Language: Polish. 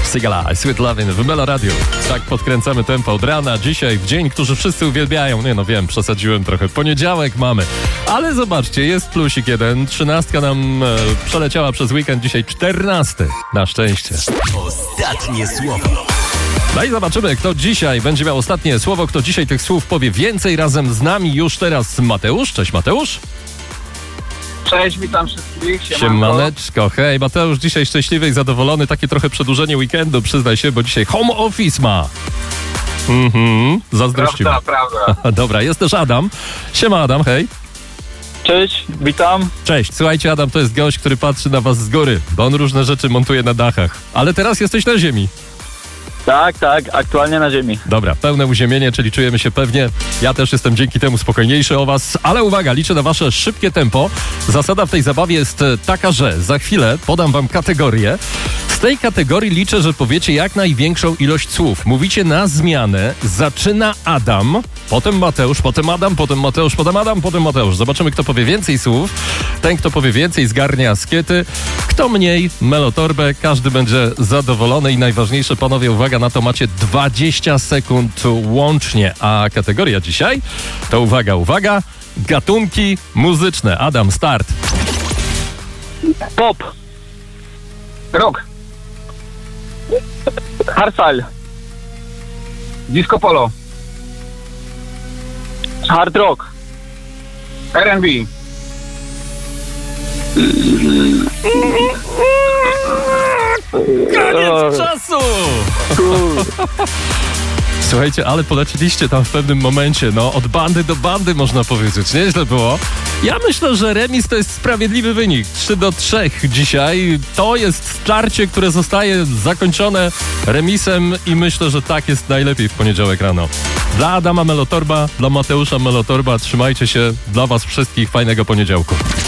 Sigala, Sweet Lovin' w Melo Radio. Tak podkręcamy tempo od rana. Dzisiaj w dzień, który wszyscy uwielbiają. Nie no wiem, przesadziłem trochę. Poniedziałek mamy. Ale zobaczcie, jest plusik jeden. 13 nam przeleciała przez weekend. Dzisiaj 14. Na szczęście. Ostatnie słowo. No i zobaczymy, kto dzisiaj będzie miał ostatnie słowo. Kto dzisiaj tych słów powie więcej. Razem z nami już teraz Mateusz. Cześć Mateusz. Cześć, witam wszystkich. Siemaneczko, hej, Mateusz dzisiaj szczęśliwy i zadowolony, takie trochę przedłużenie weekendu, przyznaj się, bo dzisiaj home office ma. Zazdrościmy. Prawda. Dobra, jest też Adam. Siema Adam, hej. Cześć, witam. Cześć, słuchajcie, Adam to jest gość, który patrzy na was z góry, bo on różne rzeczy montuje na dachach, ale teraz jesteś na ziemi. Tak, aktualnie na ziemi. Dobra, pełne uziemienie, czyli czujemy się pewnie. Ja też jestem dzięki temu spokojniejszy o was, ale uwaga, liczę na wasze szybkie tempo. Zasada w tej zabawie jest taka, że za chwilę podam wam kategorię. Z tej kategorii liczę, że powiecie jak największą ilość słów. Mówicie na zmianę. Zaczyna Adam, potem Mateusz, potem Adam, potem Mateusz, potem Adam, potem Mateusz. Zobaczymy, kto powie więcej słów. Ten, kto powie więcej, zgarnia skiety. Kto mniej, melotorbę. Każdy będzie zadowolony i najważniejsze, panowie, uwaga na to, macie 20 sekund łącznie. A kategoria dzisiaj to uwaga, gatunki muzyczne. Adam, start. Pop. Rock. Hardstyle. Disco polo. Hard rock. R&B. Koniec czasu! Słuchajcie, ale poleciliście tam w pewnym momencie, no od bandy do bandy można powiedzieć, nieźle było. Ja myślę, że remis to jest sprawiedliwy wynik, 3-3 dzisiaj. To jest starcie, które zostaje zakończone remisem i myślę, że tak jest najlepiej w poniedziałek rano. Dla Adama Melotorba, dla Mateusza Melotorba, trzymajcie się, dla was wszystkich fajnego poniedziałku.